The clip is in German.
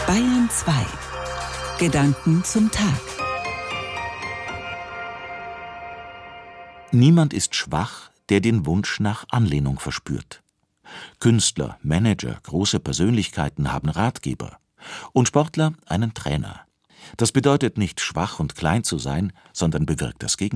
Bayern 2. Gedanken zum Tag. Niemand ist schwach, der den Wunsch nach Anlehnung verspürt. Künstler, Manager, große Persönlichkeiten haben Ratgeber und Sportler einen Trainer. Das bedeutet nicht, schwach und klein zu sein, sondern bewirkt das Gegenteil.